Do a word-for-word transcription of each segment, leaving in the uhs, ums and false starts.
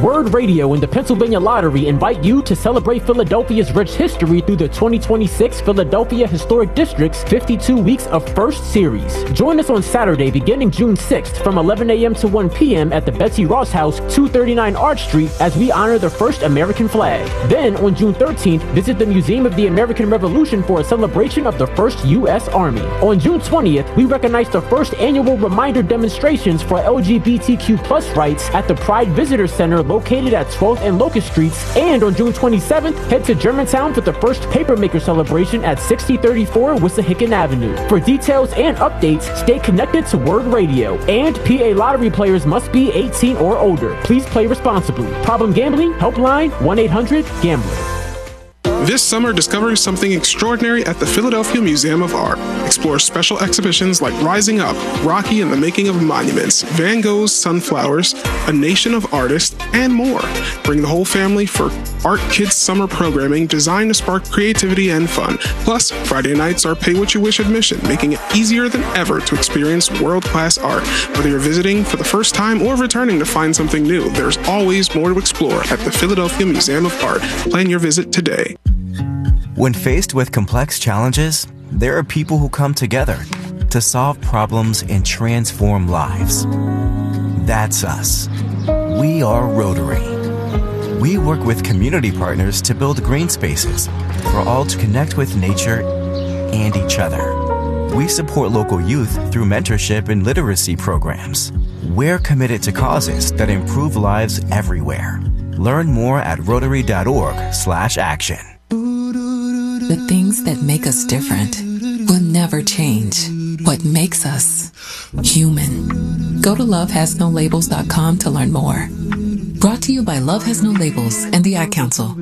Word Radio and the Pennsylvania Lottery invite you to celebrate Philadelphia's rich history through the twenty twenty-six Philadelphia Historic District's fifty-two Weeks of First Series. Join us on Saturday beginning June sixth from eleven a.m. to one p.m. at the Betsy Ross House, two thirty-nine Arch Street, as we honor the first American flag. Then, on June thirteenth, visit the Museum of the American Revolution for a celebration of the first U S Army. On June twentieth, we recognize the first annual reminder demonstrations for L G B T Q plus rights at the Pride Visitor Center located at twelfth and Locust Streets. And on June twenty-seventh, head to Germantown for the first Papermaker celebration at sixty thirty-four Wissahickon Avenue. For details and updates, stay connected to Word Radio. And P A Lottery players must be eighteen or older. Please play responsibly. Problem gambling? Helpline one eight hundred gambler. This summer, discover something extraordinary at the Philadelphia Museum of Art. Explore special exhibitions like Rising Up, Rocky and the Making of Monuments, Van Gogh's Sunflowers, A Nation of Artists, and more. Bring the whole family for Art Kids summer programming designed to spark creativity and fun. Plus, Friday nights are pay what you wish admission, making it easier than ever to experience world-class art. Whether you're visiting for the first time or returning to find something new, there's always more to explore at the Philadelphia Museum of Art. Plan your visit today. When faced with complex challenges, there are people who come together to solve problems and transform lives. That's us. We are Rotary. We work with community partners to build green spaces for all to connect with nature and each other. We support local youth through mentorship and literacy programs. We're committed to causes that improve lives everywhere. Learn more at rotary.org slash action. The things that make us different will never change. What makes us human. Go to love has no labels dot com to learn more. Brought to you by Love Has No Labels and the Ad Council.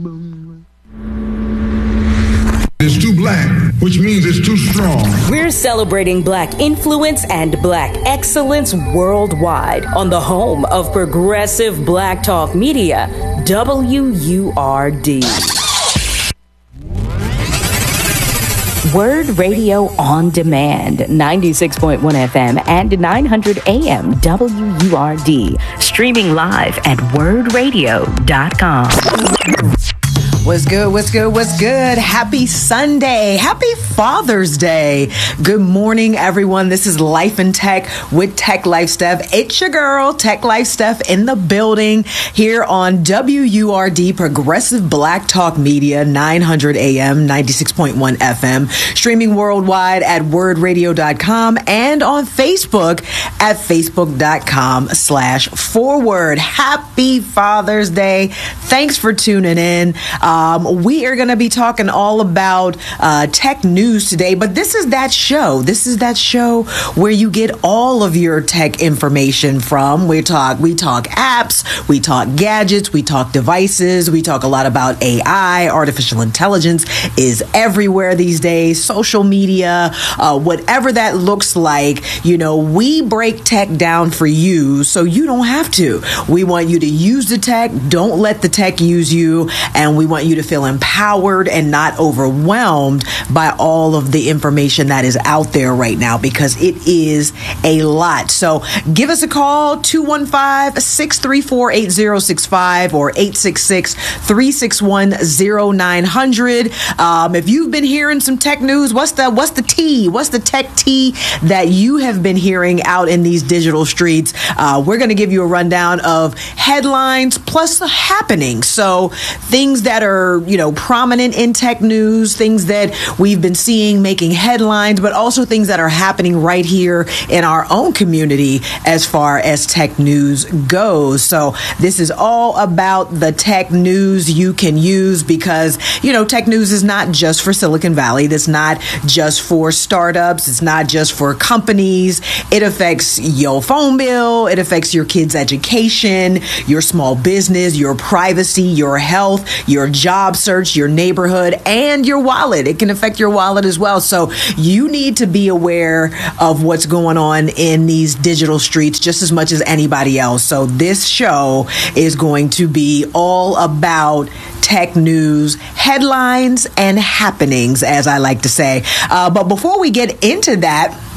It's too black, which means it's too strong. We're celebrating Black influence and Black excellence worldwide on the home of progressive Black talk media, W U R D. Word Radio on Demand, ninety-six point one F M and nine hundred A M W U R D. Streaming live at word radio dot com. What's good? What's good? What's good? Happy Sunday. Happy Father's Day. Good morning, everyone. This is Life in Tech with Tech Life Steph. It's your girl, Tech Life Steph, in the building here on W U R D Progressive Black Talk Media, nine hundred A M, ninety-six point one F M, streaming worldwide at word radio dot com and on Facebook at facebook.com slash forward. Happy Father's Day. Thanks for tuning in. Um, we are going to be talking all about uh, tech news today, but this is that show. This is that show where you get all of your tech information from. We talk, we talk apps, we talk gadgets, we talk devices, we talk a lot about A I. Artificial intelligence is everywhere these days. Social media, uh, whatever that looks like. You know, we break tech down for you so you don't have to. We want you to use the tech. Don't let the tech use you, and we want you to feel empowered and not overwhelmed by all of the information that is out there right now, because it is a lot. So give us a call, two one five, six three four, eight zero six five or eight six six, three six one, zero nine hundred. Um, if you've been hearing some tech news, what's the what's the tea? What's the tech tea that you have been hearing out in these digital streets? Uh, we're going to give you a rundown of headlines plus happenings. So things that are, you know, prominent in tech news, things that we've been seeing making headlines, but also things that are happening right here in our own community as far as tech news goes. So this is all about the tech news you can use, because, you know, tech news is not just for Silicon Valley. It's not just for startups. It's not just for companies. It affects your phone bill. It affects your kids' education, your small business, your privacy, your health, your job search, your neighborhood, and your wallet. It can affect your wallet as well. So you need to be aware of what's going on in these digital streets just as much as anybody else. So this show is going to be all about tech news, headlines, and happenings, as I like to say. Uh, but before we get into that,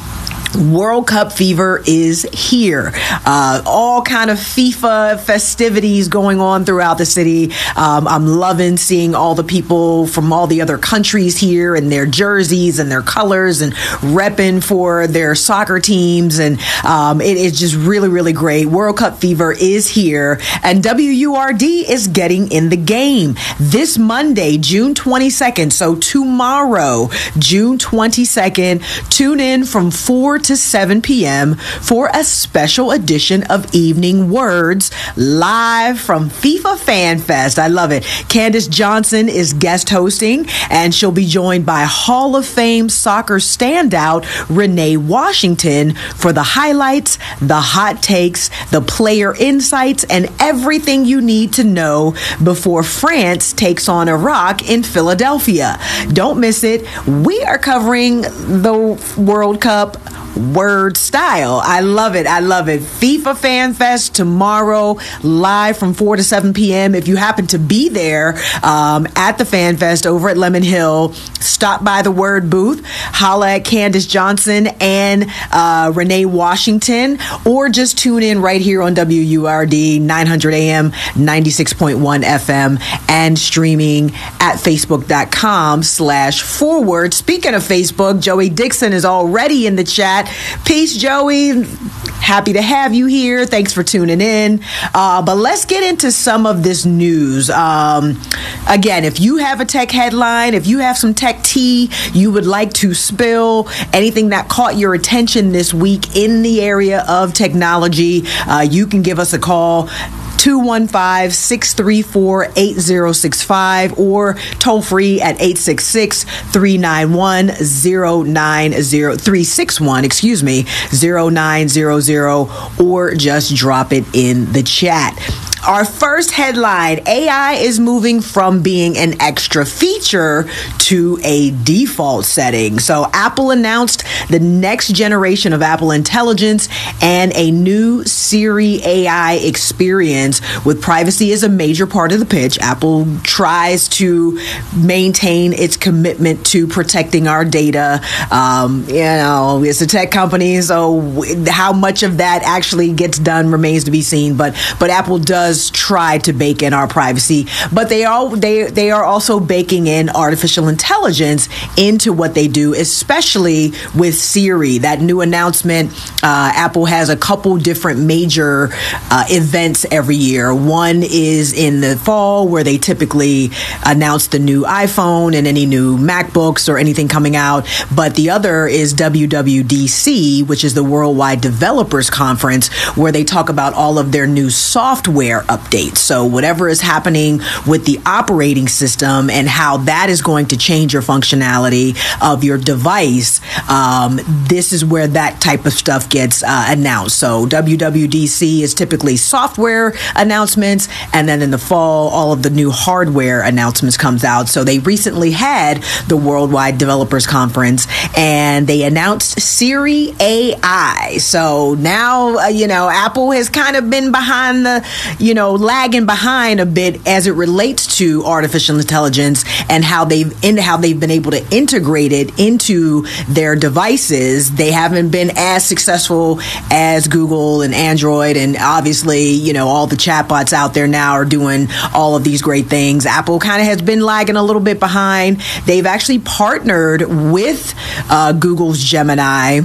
World Cup fever is here. Uh, all kind of FIFA festivities going on throughout the city. Um, I'm loving seeing all the people from all the other countries here in their jerseys and their colors and repping for their soccer teams. And um, it is just really, really great. World Cup fever is here, and W U R D is getting in the game this Monday, June twenty-second. So tomorrow, June twenty-second, tune in from four to seven p.m. for a special edition of Evening Words live from FIFA Fan Fest. I love it. Candace Johnson is guest hosting, and she'll be joined by Hall of Fame soccer standout Renee Washington for the highlights, the hot takes, the player insights, and everything you need to know before France takes on Iraq in Philadelphia. Don't miss it. We are covering the World Cup word style. I love it. I love it. FIFA Fan Fest tomorrow, live from four to seven p.m. If you happen to be there um, at the Fan Fest over at Lemon Hill, stop by the Word booth, holla at Candace Johnson and uh, Renee Washington, or just tune in right here on W U R D nine hundred A M, ninety-six point one F M, and streaming at facebook.com slash forward. Speaking of Facebook, Joey Dixon is already in the chat. Peace, Joey. Happy to have you here. Thanks for tuning in. Uh, but let's get into some of this news. Um, again, if you have a tech headline, if you have some tech tea you would like to spill, anything that caught your attention this week in the area of technology, uh, you can give us a call. two one five, six three four, eight zero six five or toll free at eight six six, three nine one, zero nine zero three six one, excuse me, zero nine zero zero, or just drop it in the chat. Our first headline, A I is moving from being an extra feature to a default setting. So Apple announced the next generation of Apple Intelligence and a new Siri A I experience with privacy as a major part of the pitch. Apple tries to maintain its commitment to protecting our data. Um, you know, it's a tech company, so how much of that actually gets done remains to be seen. But but Apple does try to bake in our privacy, but they are they they are also baking in artificial intelligence into what they do, especially with Siri. That new announcement, uh, Apple has a couple different major uh, events every year. One is in the fall, where they typically announce the new iPhone and any new MacBooks or anything coming out. But the other is W W D C, which is the Worldwide Developers Conference, where they talk about all of their new software updates. So whatever is happening with the operating system and how that is going to change your functionality of your device, um, this is where that type of stuff gets uh, announced. So W W D C is typically software announcements, and then in the fall, all of the new hardware announcements comes out. So they recently had the Worldwide Developers Conference, and they announced Siri A I. So now, uh, you know, Apple has kind of been behind the, you know, lagging behind a bit as it relates to artificial intelligence and how they've in how they've been able to integrate it into their devices. They haven't been as successful as Google and Android, and obviously, you know, all the chatbots out there now are doing all of these great things. Apple kind of has been lagging a little bit behind. They've actually partnered with uh, Google's Gemini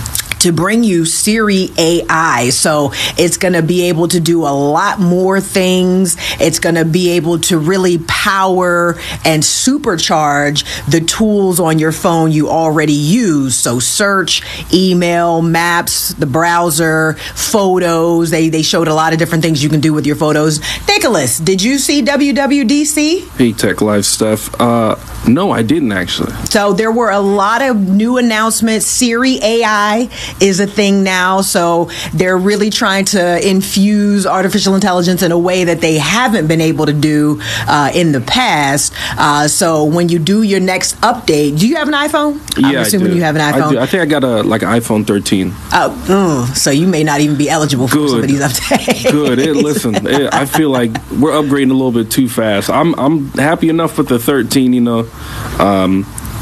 to bring you Siri A I. So it's going to be able to do a lot more things. It's going to be able to really power and supercharge the tools on your phone you already use. So search, email, maps, the browser, photos. They they showed a lot of different things you can do with your photos. Nicholas, did you see W W D C? Hey, Tech Life stuff. Uh, no, I didn't actually. So there were a lot of new announcements. Siri A I is a thing now, so they're really trying to infuse artificial intelligence in a way that they haven't been able to do uh, in the past. Uh, so when you do your next update, do you have an iPhone? Yeah, I'm assuming I do. you have an iPhone. I, do. I think I got a like an iPhone thirteen. Oh, mm, so you may not even be eligible for Good. some of these updates. Good. It, listen, it, I feel like we're upgrading a little bit too fast. I'm I'm happy enough with the thirteen, you know. Um,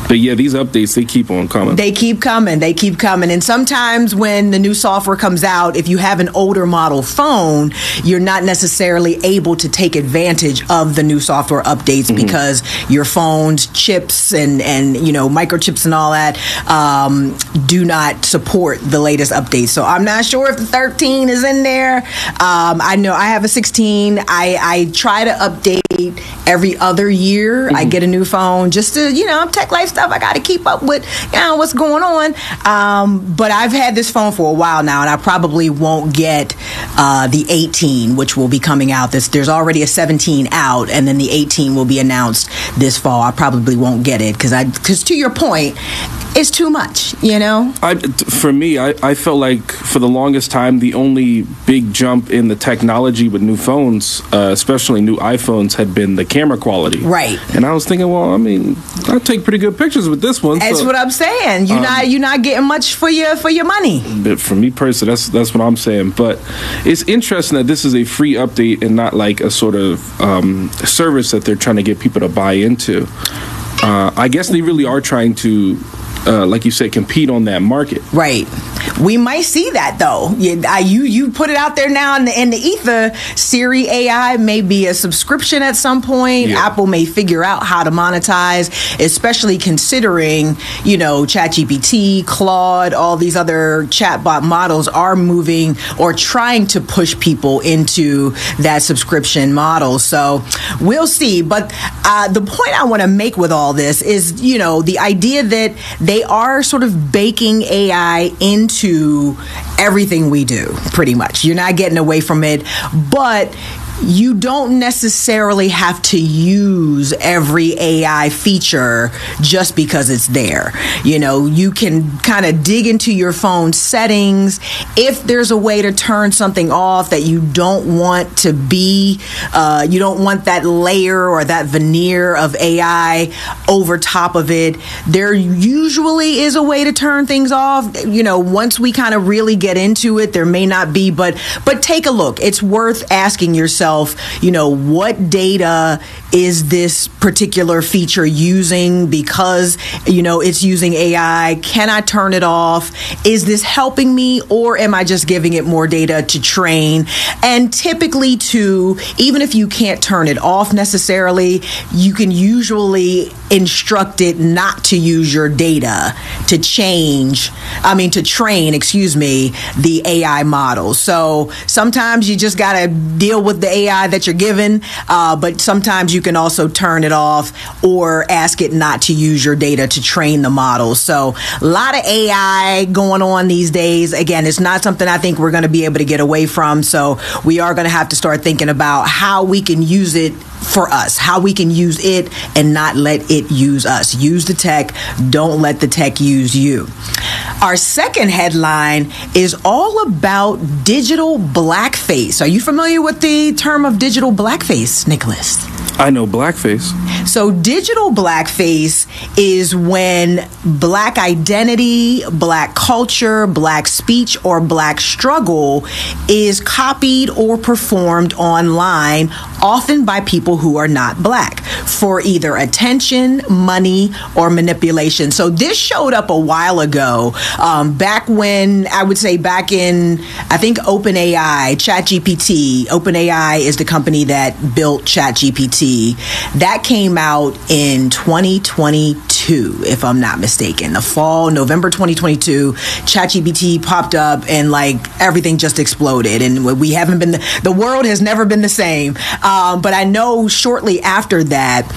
But yeah, these updates, they keep on coming. They keep coming. They keep coming. And sometimes when the new software comes out, if you have an older model phone, you're not necessarily able to take advantage of the new software updates mm-hmm. because your phone's chips and, and, you know, microchips and all that um, do not support the latest updates. So I'm not sure if the thirteen is in there. Um, I know I have a sixteen. I, I try to update every other year. Mm-hmm. I get a new phone just to, you know, Tech Life stuff. I got to keep up with, you know, what's going on. Um, but I've had this phone for a while now, and I probably won't get uh, the eighteen, which will be coming out. This there's already a seventeen out, and then the eighteen will be announced this fall. I probably won't get it because I because to your point, it's too much, you know? I, for me, I, I felt like for the longest time, the only big jump in the technology with new phones, uh, especially new iPhones, had been the camera quality. Right. And I was thinking, well, I mean, I take pretty good pictures with this one. That's so, what I'm saying. You're um, not you're not getting much for your for your money. But for me personally, that's that's what I'm saying. But it's interesting that this is a free update and not like a sort of um, service that they're trying to get people to buy into. Uh, I guess they really are trying to, uh, like you said, compete on that market. Right. We might see that, though. You, I, you you put it out there now in the, in the ether. Siri A I may be a subscription at some point. Yeah. Apple may figure out how to monetize, especially considering, you know, ChatGPT, Claude, all these other chatbot models are moving or trying to push people into that subscription model. So we'll see. But uh, the point I want to make with all this is, you know, the idea that they are sort of baking A I into to everything we do, pretty much. You're not getting away from it, but you don't necessarily have to use every A I feature just because it's there. You know, you can kind of dig into your phone settings. If there's a way to turn something off that you don't want to be, uh, you don't want that layer or that veneer of A I over top of it, there usually is a way to turn things off. You know, once we kind of really get into it, there may not be, but but take a look. It's worth asking yourself, you know, what data is this particular feature using because, you know, it's using A I? Can I turn it off? Is this helping me, or am I just giving it more data to train? And typically, too, even if you can't turn it off necessarily, you can usually instruct it not to use your data to change, I mean, to train, excuse me, the A I model. So sometimes you just got to deal with the A I that you're given, uh, but sometimes you can also turn it off or ask it not to use your data to train the model. So a lot of A I going on these days. Again, it's not something I think we're going to be able to get away from. So we are going to have to start thinking about how we can use it for us, how we can use it and not let it use us. Use the tech. Don't let the tech use you. Our second headline is all about digital blackface. Are you familiar with the term of digital blackface, Nicholas? I know blackface. So digital blackface is when black identity, black culture, black speech, or black struggle is copied or performed online, often by people who are not black, for either attention, money, or manipulation. So this showed up a while ago, um, back when, I would say back in, I think OpenAI, ChatGPT. OpenAI is the company that built ChatGPT. That came out in twenty twenty-two, if I'm not mistaken. The fall, November twenty twenty-two, ChatGPT popped up and like everything just exploded. And we haven't been, the, the world has never been the same. Um, but I know shortly after that,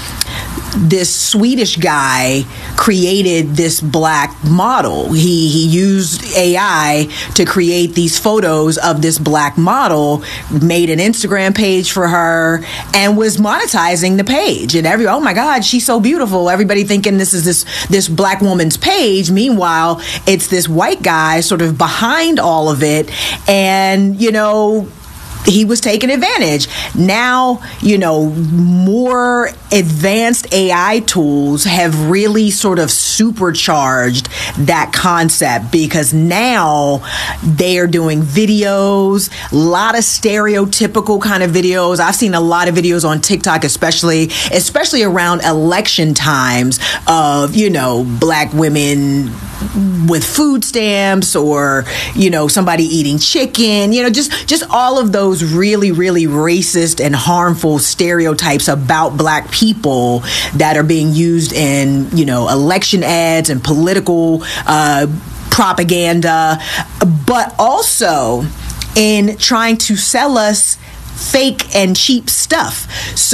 this Swedish guy created this black model. He he used A I to create these photos of this black model, made an Instagram page for her, and was monetizing the page. And every, oh my God, she's so beautiful. Everybody thinking this is this this black woman's page. Meanwhile, it's this white guy sort of behind all of it. And, you know, he was taking advantage. Now, you know, more advanced A I tools have really sort of supercharged that concept, because now they are doing videos, a lot of stereotypical kind of videos. I've seen a lot of videos on TikTok, especially, especially around election times, of, you know, black women with food stamps, or, you know, somebody eating chicken, you know, just just all of those really, really racist and harmful stereotypes about black people that are being used in, you know, election ads and political uh, propaganda, but also in trying to sell us fake and cheap stuff.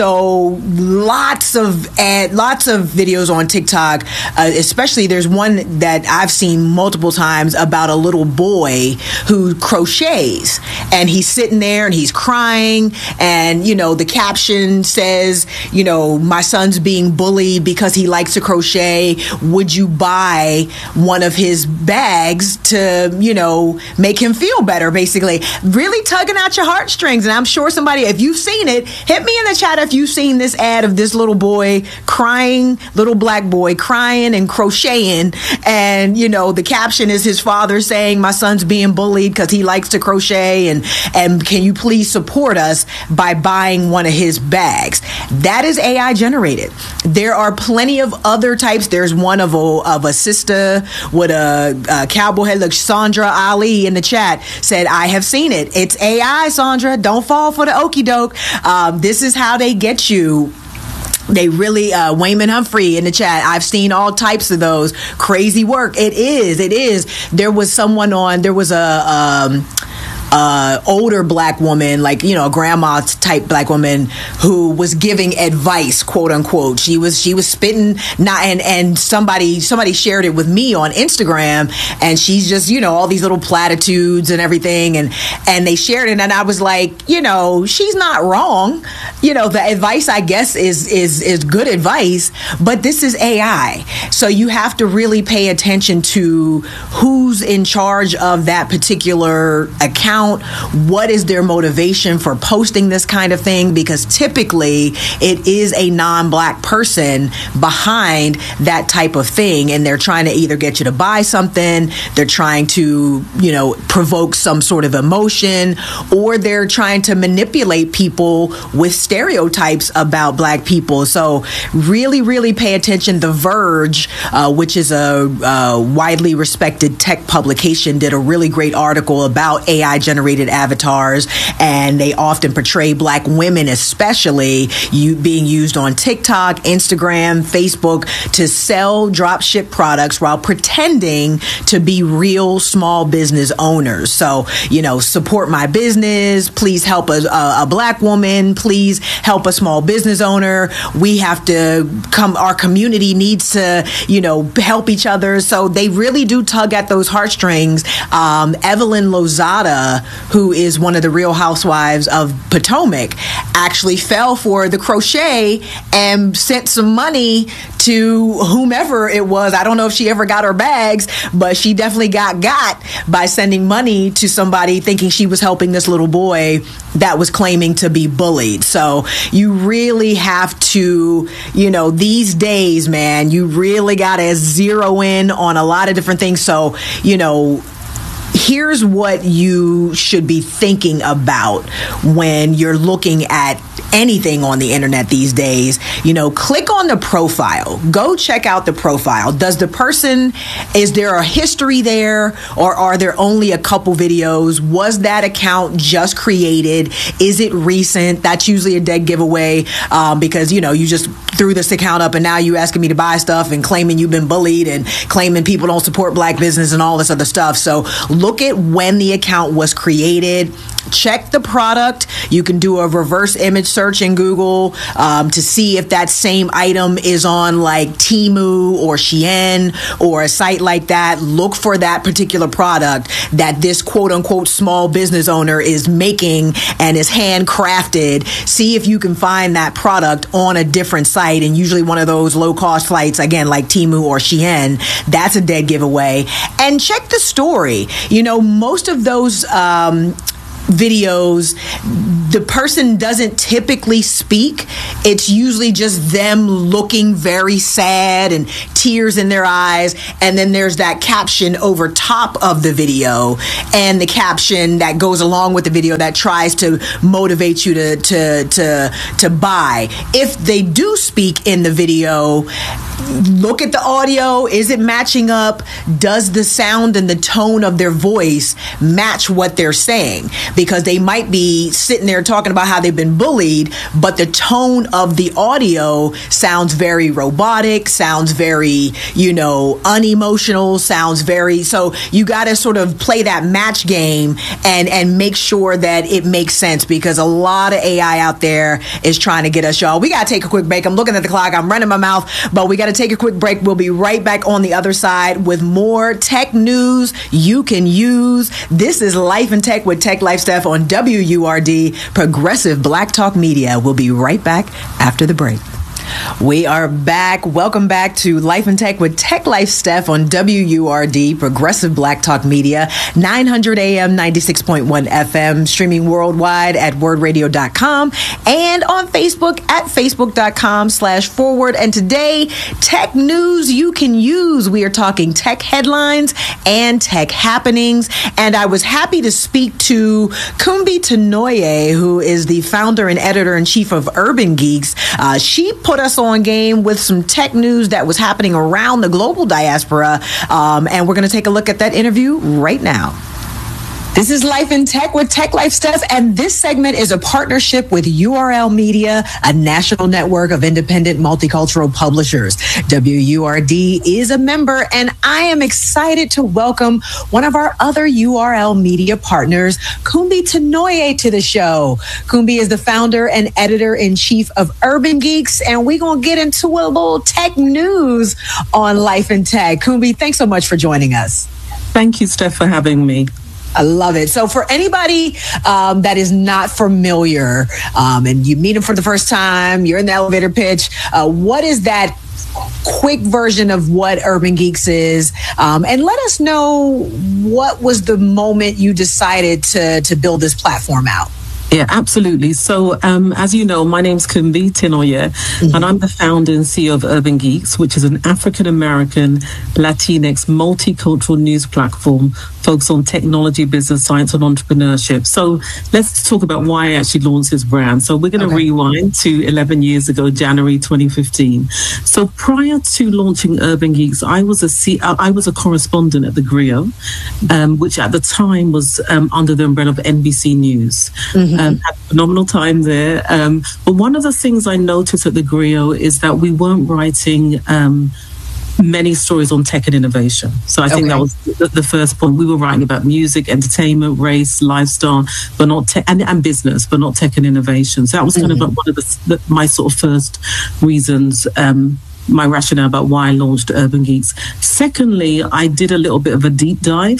So lots of ad, lots of videos on TikTok, uh, especially there's one that I've seen multiple times about a little boy who crochets, and he's sitting there and he's crying, and, you know, the caption says, you know, my son's being bullied because he likes to crochet. Would you buy one of his bags to, you know, make him feel better, basically? Really tugging at your heartstrings. And I'm sure somebody, if you've seen it, hit me in the chat if you've seen this ad of this little boy crying, little black boy crying and crocheting, and, you know, the caption is his father saying, my son's being bullied because he likes to crochet, and and can you please support us by buying one of his bags? That is A I generated. There are plenty of other types. There's one of a, of a sister with a, a cowboy head. Look, Sandra Ali in the chat said, I have seen it. It's A I, Sandra. Don't fall for the okie doke. Um, this is how they get you. They really, uh, Wayman Humphrey in the chat, I've seen all types of those. Crazy work. It is. It is. There was someone on, there was a, um, uh, older black woman, like, you know, a grandma type black woman who was giving advice, quote unquote. She was, she was spitting, not, and, and somebody, somebody shared it with me on Instagram, and she's just, you know, all these little platitudes and everything. And, and they shared it. And I was like, you know, she's not wrong. You know, the advice, I guess, is, is, is good advice, but this is A I. So you have to really pay attention to who's in charge of that particular account. What is their motivation for posting this kind of thing? Because typically it is a non-black person behind that type of thing, and they're trying to either get you to buy something, they're trying to, you know, provoke some sort of emotion, or they're trying to manipulate people with stereotypes about black people. So really, really pay attention. The Verge, uh, which is a uh, widely respected tech publication, did a really great article about A I generated avatars, and they often portray black women, especially, you being used on TikTok, Instagram, Facebook to sell drop ship products while pretending to be real small business owners. So, you know, support my business, please help a, a, a black woman, please help a small business owner. We have to come, our community needs to, you know, help each other. So they really do tug at those heartstrings. Um, Evelyn Lozada, who is one of the Real Housewives of Potomac, actually fell for the crochet and sent some money to whomever it was. I don't know if she ever got her bags, but she definitely got got by sending money to somebody thinking she was helping this little boy that was claiming to be bullied. So you really have to, you know, these days, man, you really got to zero in on a lot of different things. So, you know, here's what you should be thinking about when you're looking at anything on the internet these days. You know, click on the profile. Go check out the profile. Does the person, is there a history there, or are there only a couple videos? Was that account just created? Is it recent? That's usually a dead giveaway, um, because, you know, you just threw this account up and now you asking me to buy stuff and claiming you've been bullied and claiming people don't support black business and all this other stuff. So look at when the account was created. Check the product. You can do a reverse image search in Google um, to see if that same item is on like Temu or Shein or a site like that. Look for that particular product that this quote unquote small business owner is making and is handcrafted. See if you can find that product on a different site, and usually one of those low cost sites, again, like Temu or Shein. That's a dead giveaway. And check the story. You know, most of those um videos, the person doesn't typically speak. It's usually just them looking very sad and tears in their eyes. And then there's that caption over top of the video, and the caption that goes along with the video that tries to motivate you to to to to buy. If they do speak in the video, look at the audio. Is it matching up? Does the sound and the tone of their voice match what they're saying? Because they might be sitting there talking about how they've been bullied, but the tone of the audio sounds very robotic, sounds very, you know, unemotional, sounds very, so you got to sort of play that match game and, and make sure that it makes sense, because a lot of A I out there is trying to get us, y'all. We got to take a quick break. I'm looking at the clock. I'm running my mouth, but we got to take a quick break. We'll be right back on the other side with more tech news you can use. This is Life in Tech with Tech Life Steph on W U R D, Progressive Black Talk Media. We'll be right back after the break. We are back. Welcome back to Life in Tech with Tech Life Steph on W U R D, Progressive Black Talk Media, nine hundred A M, ninety-six point one F M, streaming worldwide at word radio dot com and on Facebook at facebook.com slash forward. And today, tech news you can use. We are talking tech headlines and tech happenings. And I was happy to speak to Kumbi Tenoye, who is the founder and editor-in-chief of Urban Geeks. Uh, she put us on game with some tech news that was happening around the global diaspora. Um, and we're going to take a look at that interview right now. This is Life in Tech with Tech Life Steph, and this segment is a partnership with U R L Media, a national network of independent multicultural publishers. W U R D is a member, and I am excited to welcome one of our other U R L Media partners, Kumbi Tenoye, to the show. Kumbi is the founder and editor-in-chief of Urban Geeks, and we're going to get into a little tech news on Life in Tech. Kumbi, thanks so much for joining us. Thank you, Steph, for having me. I love it. So for anybody um, that is not familiar um, and you meet them for the first time, you're in the elevator pitch, uh, what is that quick version of what Urban Geeks is? Um, and let us know, what was the moment you decided to, to build this platform out? Yeah, absolutely. So, um, as you know, my name's Kumbi Tenoye, mm-hmm. and I'm the founder and C E O of Urban Geeks, which is an African-American, Latinx, multicultural news platform focused on technology, business, science, and entrepreneurship. So let's talk about why I actually launched this brand. So we're going to okay. rewind to eleven years ago, January twenty fifteen. So prior to launching Urban Geeks, I was a C- I was a correspondent at the Grio, um, which at the time was um, under the umbrella of N B C News. Mm-hmm. Um, had a phenomenal time there. Um, but one of the things I noticed at the Grio is that we weren't writing um, many stories on tech and innovation. So I think okay. that was the, the first point. We were writing about music, entertainment, race, lifestyle, but not tech, and, and business, but not tech and innovation. So that was kind mm-hmm. of one of the, the, my sort of first reasons, um, my rationale about why I launched Urban Geeks. Secondly, I did a little bit of a deep dive.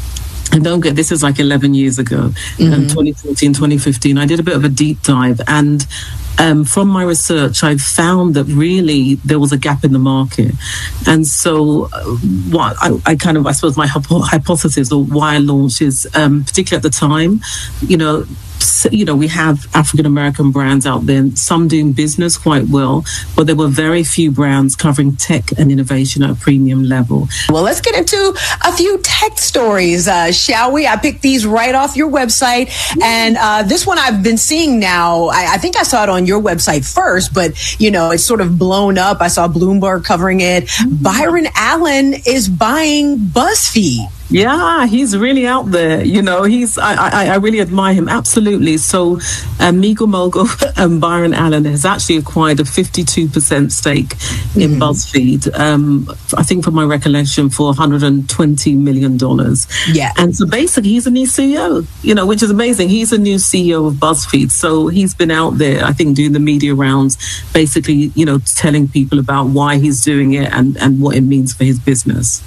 And don't get, this is like eleven years ago, mm-hmm. um, twenty fourteen, twenty fifteen. I did a bit of a deep dive, and um, from my research, I found that really there was a gap in the market. And so uh, what I, I kind of, I suppose my hypo- hypothesis or why I launched is, um, particularly at the time, you know, you know, we have African-American brands out there, some doing business quite well, but there were very few brands covering tech and innovation at a premium level. Well, let's get into a few tech stories, uh, shall we? I picked these right off your website. And uh, this one I've been seeing now, I, I think I saw it on your website first, but, you know, it's sort of blown up. I saw Bloomberg covering it. Mm-hmm. Byron Allen is buying BuzzFeed. Yeah, he's really out there. You know, he's I, I, I really admire him. Absolutely. So um, Meagle Mogul um, Byron Allen has actually acquired a fifty-two percent stake in mm-hmm. BuzzFeed. Um, I think from my recollection for one hundred twenty million dollars. Yeah. And so basically he's a new C E O, you know, which is amazing. He's a new C E O of BuzzFeed. So he's been out there, I think, doing the media rounds, basically, you know, telling people about why he's doing it and, and what it means for his business.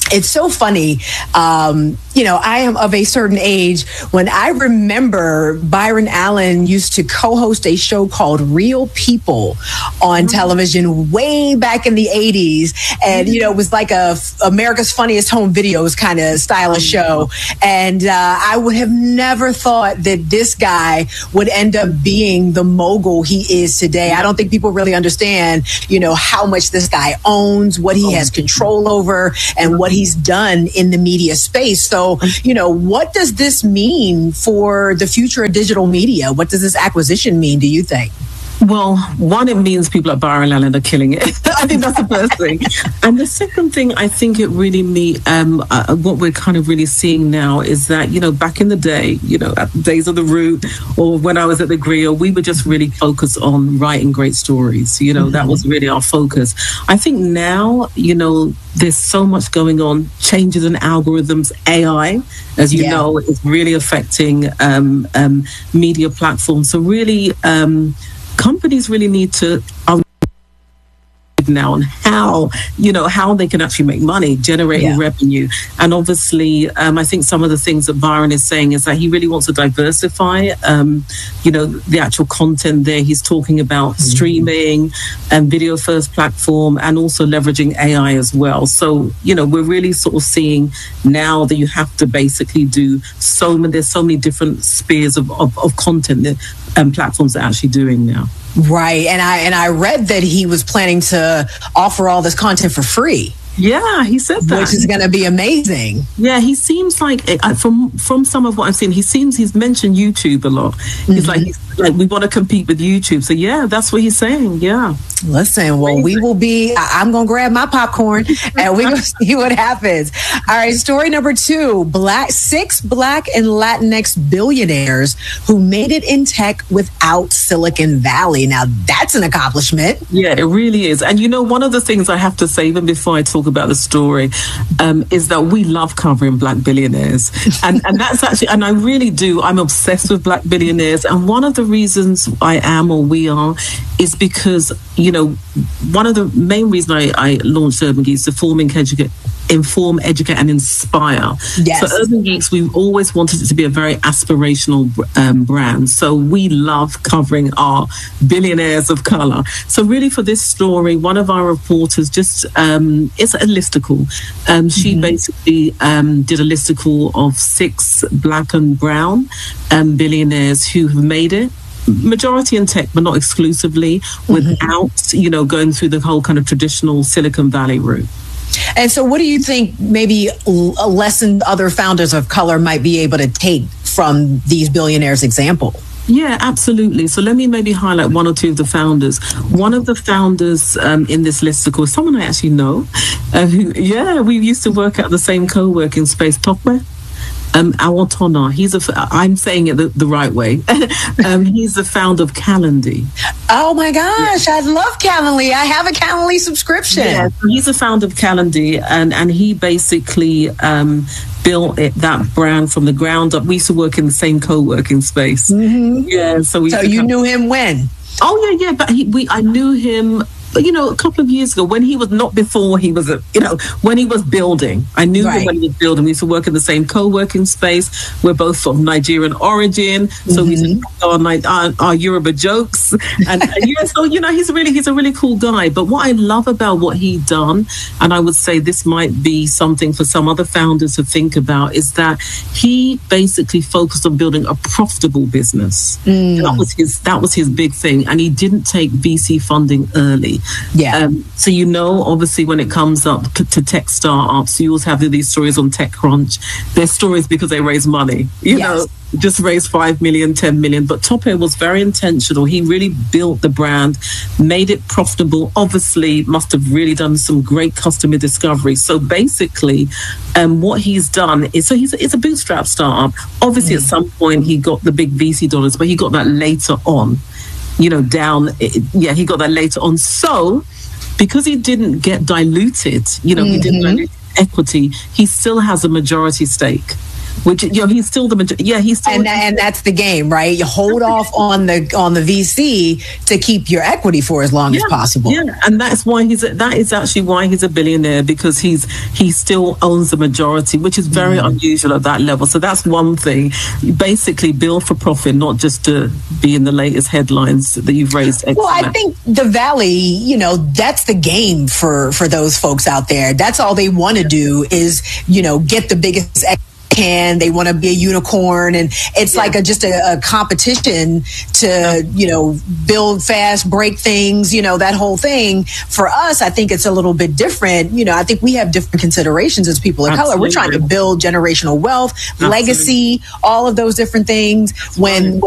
It's so funny. Um, you know, I am of a certain age when I remember Byron Allen used to co-host a show called Real People on mm-hmm. television way back in the eighties. And, you know, it was like a f- America's Funniest Home Videos kind of style of show. And uh, I would have never thought that this guy would end up being the mogul he is today. I don't think people really understand, you know, how much this guy owns, what he has control over, and what he's done in the media space. So, you know, what does this mean for the future of digital media? What does this acquisition mean, do you think? Well, one, it means people like Byron Allen are killing it. I think that's the first thing. And the second thing, I think it really me um, uh, what we're kind of really seeing now is that, you know, back in the day, you know, at the days of the Root or when I was at the Griot, we were just really focused on writing great stories. You know, mm-hmm. that was really our focus. I think now, you know, there's so much going on, changes in algorithms, A I, as you yeah. know, is really affecting um, um, media platforms. So really, um, companies really need to um, now on how, you know, how they can actually make money, generating yeah. revenue. And obviously, um, I think some of the things that Byron is saying is that he really wants to diversify, um, you know, the actual content there. He's talking about mm-hmm. streaming and video first platform and also leveraging A I as well. So, you know, we're really sort of seeing now that you have to basically do so many, there's so many different spheres of, of, of content that um, platforms are actually doing now. Right. And I and I read that he was planning to offer all this content for free. Yeah, he said that. Which is going to be amazing. Yeah, he seems like, uh, from from some of what I've seen, he seems, he's mentioned YouTube a lot. He's mm-hmm. like, he's like, we want to compete with YouTube. So yeah, that's what he's saying. Yeah. Listen, well, amazing. we will be, I, I'm going to grab my popcorn and we're going to see what happens. All right, story number two, black six Black and Latinx billionaires who made it in tech without Silicon Valley. Now, that's an accomplishment. Yeah, it really is. And you know, one of the things I have to say, even before I talk about the story, um, is that we love covering Black billionaires. And, and that's actually, and I really do, I'm obsessed with Black billionaires. And one of the reasons I am, or we are, is because, you know, one of the main reasons I, I launched Urban Geeks to form, educate, inform, educate, and inspire. Yes. So Urban Geeks, we've always wanted it to be a very aspirational um, brand. So we love covering our billionaires of color. So really for this story, one of our reporters just, um, it's a listicle. Um, she mm-hmm. basically um, did a listicle of six Black and brown um, billionaires who have made it. Majority in tech, but not exclusively, without, mm-hmm. you know, going through the whole kind of traditional Silicon Valley route. And so what do you think maybe a lesson other founders of color might be able to take from these billionaires' example? Yeah, absolutely. So let me maybe highlight one or two of the founders. One of the founders um, in this listicle is someone I actually know. Uh, who, yeah, we used to work at the same co-working space, Tokwe. Um, Awotona, he's a, I'm saying it the, the right way. um, he's the founder of Calendly. Oh my gosh, yeah. I love Calendly. I have a Calendly subscription. Yeah, he's a founder of Calendly, and, and he basically um, built it, that brand from the ground up. We used to work in the same co-working space. Mm-hmm. Yeah, so we so you come- knew him when? Oh yeah, yeah, but he, we I knew him. You know, a couple of years ago, when he was not before he was, a, you know, when he was building. I knew right. him when he was building. We used to work in the same co-working space. We're both from Nigerian origin, so mm-hmm. we used to our, our, our Yoruba jokes. And, and yeah, so you know, he's really he's a really cool guy. But what I love about what he done, and I would say this might be something for some other founders to think about, is that he basically focused on building a profitable business. Mm. That was his that was his big thing, and he didn't take V C funding early. Yeah. Um, so, you know, obviously when it comes up to, to tech startups, you always have these stories on TechCrunch. They're stories because they raise money, you yes. know, just raised five million, ten million. But Tope was very intentional. He really built the brand, made it profitable, obviously must have really done some great customer discovery. So basically, um, what he's done is, so he's, it's a bootstrap startup. Obviously, mm. at some point he got the big V C dollars, but he got that later on. You know, down, yeah, he got that later on. So, because he didn't get diluted, you know, mm-hmm. he didn't dilute equity, he still has a majority stake. which, you know, he's still the major- yeah he's still and, and that's the game, right? You hold off on the on the V C to keep your equity for as long yeah, as possible. Yeah, and that's why he's a, that is actually why he's a billionaire, because he's he still owns the majority, which is very mm. unusual at that level. So that's one thing. You basically build for profit, not just to be in the latest headlines that you've raised. X Well, I amount. think the Valley, you know, that's the game for for those folks out there. That's all they want to do is, you know, get the biggest can. They want to be a unicorn, and it's yeah. like a just a, a competition to, you know, build fast, break things, you know, that whole thing. For us, I think it's a little bit different. You know, I think we have different considerations as people of Absolutely. color. We're trying to build generational wealth, Absolutely. legacy, all of those different things. When